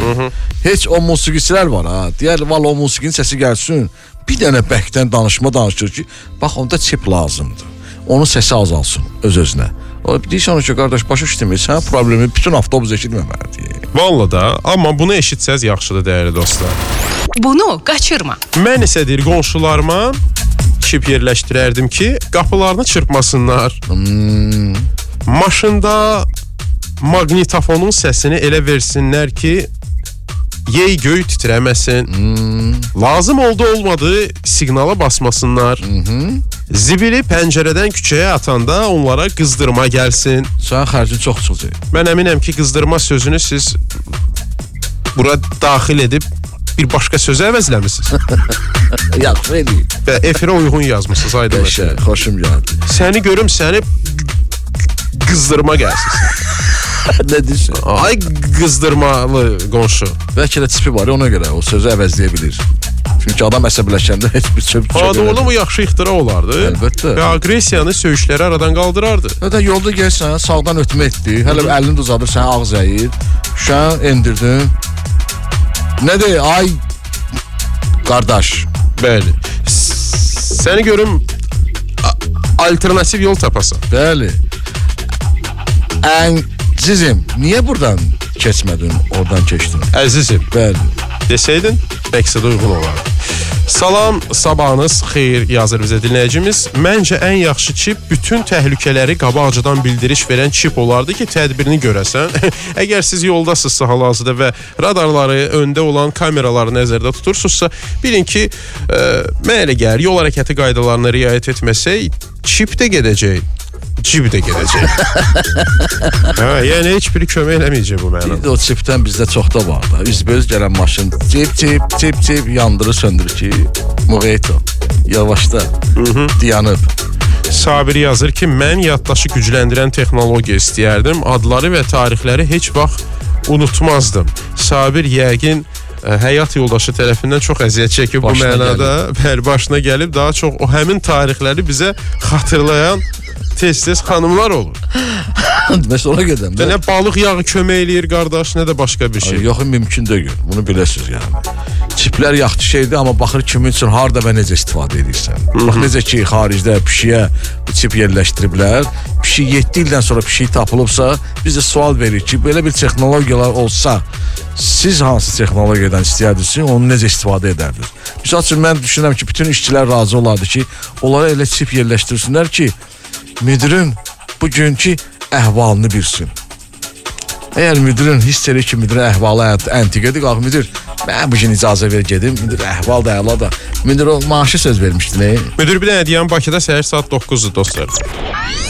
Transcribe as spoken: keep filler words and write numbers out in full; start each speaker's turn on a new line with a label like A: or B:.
A: -hı.
B: Heç o musiqiçilər var ha. Deyər, valla o musiqinin səsi gəlsin. Bir dənə bəkdən danışma danışır ki, bax onda çip lazımdır. Onun səsi azalsın öz-özünə. O deyirsən ki, qardaş, başa düşdümürsən, problemi bütün avtobus eşitməməlidir.
A: Valla da, amma bunu eşitsəz yaxşıdır, dəyərli dostlar.
C: Bunu qaçırma.
A: Mən isə deyir, qonşularıma çip yerləşdirərdim ki, qapılarını çırpmasınlar.
B: Hmm.
A: Maşında maqnitofonun səsini elə versinlər ki, yey göy titrəməsin.
B: Hmm.
A: Lazım oldu olmadı siqnala basmasınlar.
B: Hmm.
A: Zibili pəncərədən küçəyə atanda onlara qızdırma gəlsin.
B: Sənin xərcin çox çıxacaq.
A: Mən əminəm ki, qızdırma sözünü siz bura daxil edib bir başqa sözə əvəzləmisiniz.
B: Yaxşı eləyim.
A: Və efirə uyğun yazmışsınız, aydın
B: məsələ. Xoşum gəldi.
A: Səni görüm, səni qızdırma gəlsin.
B: Nə deyirsən?
A: Ay qızdırmalı qonşu.
B: Bəlkə də tipi var, ona görə o sözü əvəzləyə bilir. Çünki adam əsəbləşəndə heç bir söz
A: Ha, doğru mu? Yaxşı ixtira olardı.
B: Əlbəttə.
A: Və agresiyanı, söyüşləri aradan qaldırardı.
B: Hətta yolda gəlsən, sağdan ötmə etdi. Hələ əlini uzadır, səni ağız əyir. Şən endirdin. Nə deyir? Ay qardaş.
A: Bəli. Səni görüm alternativ yol tapasan.
B: Bəli. Əzizim, niyə buradan keçmədin, oradan keçdin?
A: Əzizim.
B: Bəli.
A: Desəydin, məqsədə uyğun olardı. Salam, sabahınız xeyir yazır bizə dinləyicimiz. Məncə ən yaxşı çip bütün təhlükələri qabaqcadan bildiriş verən çip olardı ki, tədbirini görəsən. Əgər siz yoldasınızsa hal-hazırda və radarları, öndə olan kameraları nəzərdə tutursunuzsa, bilin ki, e, mən elə gəlir, yol hərəkəti qaydalarına riayət etməsək, çip də gedəcək. Cib də gedəcək. Hə, yəni heç biri kömək eləməyəcək bu mənada.
B: Bir də o çipdən bizdə çoxda var da. Üzbəüz gələn maşın çip, çip, çip, çip yandırır, söndürür ki, Muğeyto, yavaşda, dayanıb.
A: Sabir yazır ki, mən yaddaşı gücləndirən texnologiya istəyərdim. Adları və tarixləri heç vaxt unutmazdım. Sabir yəqin ə, həyat yoldaşı tərəfindən çox əziyyət çəkib bu mənada. Bəli, başına gəlib daha çox o həmin tarixləri bizə xatırlayan tez-tez xanımlar olur.
B: Məsələ ona gedəm.
A: Nə balıq yağı kömək eləyir qardaş, nə də başqa bir şey.
B: Yox, mümkün deyil. Bunu biləsiniz yəni. Çiplər yaxşı şeydir, amma baxır kimin üçün, harda və necə istifadə edirsən. Bax, necə ki, xaricdə pişiyə bu çip yerləşdiriblər. Pişik yeddi ildən sonra pişik tapılıbsa, biz də sual veririk ki, belə bir texnologiyalar olsa, siz hansı texnologiyadan istəyərdiniz, onu necə istifadə edərdiniz? Misal üçün, mən düşünürəm ki, bütün işçilər razı olardı ki, onlara elə çip yerləşdirsinlər ki, müdürün bugünkü əhvalını bilsin. Əgər müdürün hiss edir ki, müdürün əhvalı əntiqədir, qalq müdür, mən bugün icazə ver gedim, müdür əhval da əla da. Müdür o maaşı söz vermişdi, ne?
A: Müdür bir dənə deyən Bakıda səhər saat doqquzdur dostlar.